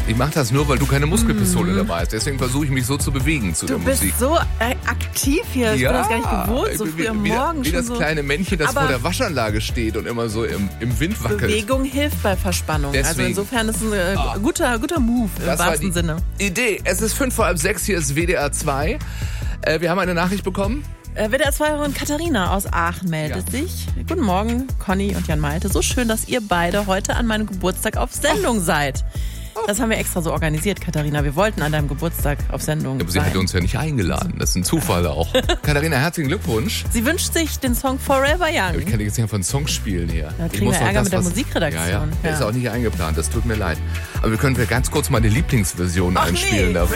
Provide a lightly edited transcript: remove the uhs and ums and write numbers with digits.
Ich mache das nur, weil du keine Muskelpistole dabei hast. Deswegen versuche ich mich so zu bewegen zu der Musik. Du bist so aktiv hier. Ich bin das gar nicht gewohnt, so früh am Morgen. Wie das kleine Männchen, das vor der Waschanlage steht und immer so im Wind wackelt. Bewegung hilft bei Verspannung. Deswegen. Also insofern ist es ein guter Move im wahrsten Sinne. Idee. Es ist 5:45, hier ist WDR 2. Wir haben eine Nachricht bekommen. WDR-2-Hörerin Katharina aus Aachen meldet sich. Guten Morgen, Conny und Jan Malte. So schön, dass ihr beide heute an meinem Geburtstag auf Sendung seid. Das haben wir extra so organisiert, Katharina. Wir wollten an deinem Geburtstag auf Sendung Aber sein. sie hätte uns ja nicht eingeladen. Das ist ein Zufall auch. Katharina, herzlichen Glückwunsch. Sie wünscht sich den Song Forever Young. Ich kann jetzt nicht von Songs spielen hier. Da kriegen wir Ärger mit der Musikredaktion. Ja. Ist auch nicht eingeplant, das tut mir leid. Aber wir können ganz kurz mal die Lieblingsversion einspielen davon.